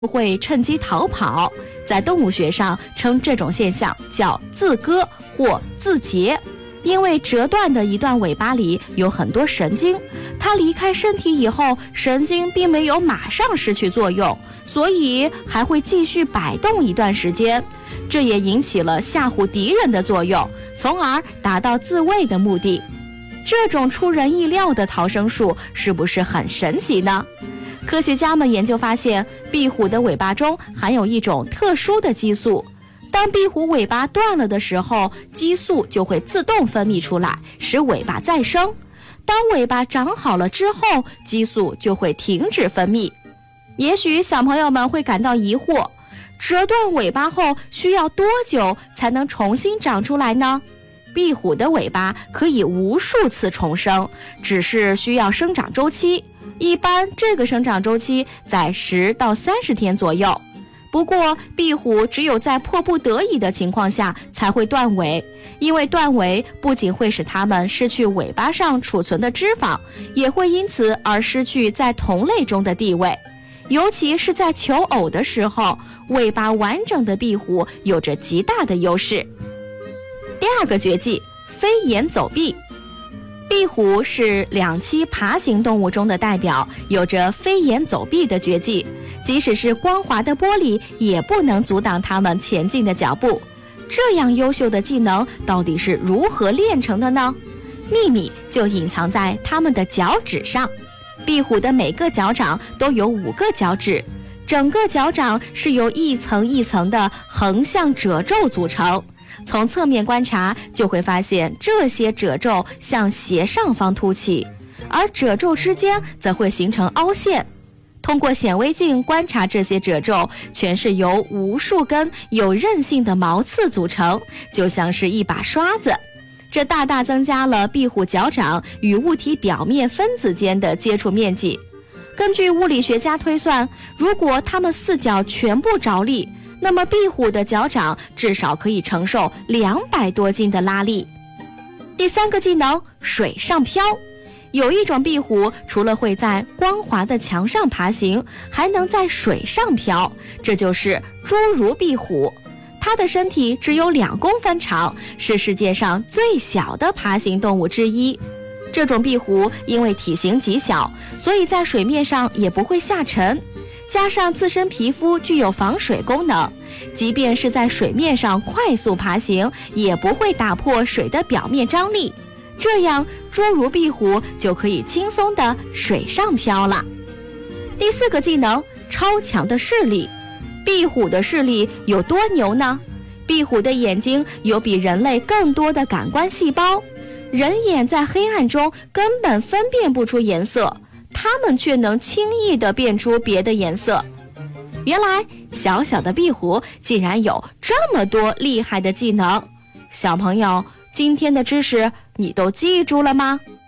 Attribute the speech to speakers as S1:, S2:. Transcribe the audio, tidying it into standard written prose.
S1: 会趁机逃跑，在动物学上称这种现象叫自割或自节。因为折断的一段尾巴里有很多神经，它离开身体以后，神经并没有马上失去作用，所以还会继续摆动一段时间，这也引起了吓唬敌人的作用，从而达到自卫的目的。这种出人意料的逃生术是不是很神奇呢？科学家们研究发现，壁虎的尾巴中含有一种特殊的激素，当壁虎尾巴断了的时候，激素就会自动分泌出来，使尾巴再生。当尾巴长好了之后，激素就会停止分泌。也许小朋友们会感到疑惑，折断尾巴后需要多久才能重新长出来呢？壁虎的尾巴可以无数次重生，只是需要生长周期，一般这个生长周期在10到30天左右。不过壁虎只有在迫不得已的情况下才会断尾，因为断尾不仅会使它们失去尾巴上储存的脂肪，也会因此而失去在同类中的地位。尤其是在求偶的时候，尾巴完整的壁虎有着极大的优势。第二个绝技，飞檐走壁。壁虎是两栖爬行动物中的代表，有着飞檐走壁的绝技，即使是光滑的玻璃也不能阻挡它们前进的脚步。这样优秀的技能到底是如何练成的呢？秘密就隐藏在它们的脚趾上。壁虎的每个脚掌都有5个脚趾，整个脚掌是由一层一层的横向褶皱组成。从侧面观察就会发现，这些褶皱向斜上方凸起，而褶皱之间则会形成凹陷。通过显微镜观察这些褶皱，全是由无数根有韧性的毛刺组成，就像是一把刷子。这大大增加了壁虎脚掌与物体表面分子间的接触面积。根据物理学家推算，如果它们4脚全部着力，那么壁虎的脚掌至少可以承受200多斤的拉力。第3个技能，水上漂。有一种壁虎除了会在光滑的墙上爬行，还能在水上漂，这就是侏儒壁虎。它的身体只有2公分长，是世界上最小的爬行动物之一。这种壁虎因为体型极小，所以在水面上也不会下沉，加上自身皮肤具有防水功能，即便是在水面上快速爬行，也不会打破水的表面张力。这样侏儒壁虎就可以轻松的水上漂了。第4个技能，超强的视力。壁虎的视力有多牛呢？壁虎的眼睛有比人类更多的感官细胞，人眼在黑暗中根本分辨不出颜色，它们却能轻易地辨出别的颜色。原来小小的壁虎竟然有这么多厉害的技能。小朋友，今天的知识你都记住了吗？